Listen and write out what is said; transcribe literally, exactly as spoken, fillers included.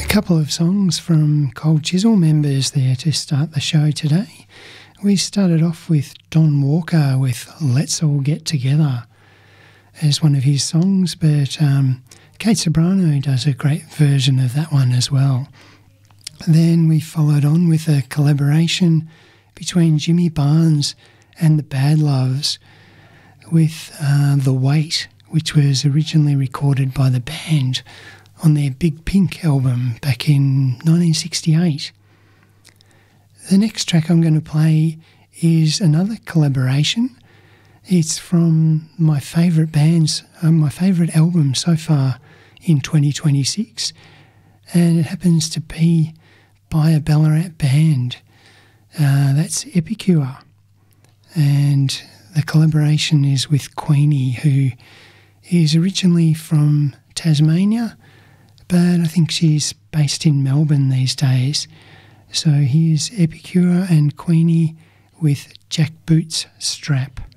Couple of songs from Cold Chisel members there to start the show today. We started off with Don Walker with Let's All Get Together as one of his songs, but um, Kate Sobrano does a great version of that one as well. Then we followed on with a collaboration between Jimmy Barnes and the Bad Loves with uh, The Weight, which was originally recorded by the band on their Big Pink album back in nineteen sixty-eight. The next track I'm going to play is another collaboration. It's from my favourite bands, uh, my favourite album so far in twenty twenty-six, and it happens to be by a Ballarat band. Uh, that's Epicure, and the collaboration is with Queenie, who is originally from Tasmania, but I think she's based in Melbourne these days. So here's Epicure and Queenie with Jack Boots Strap.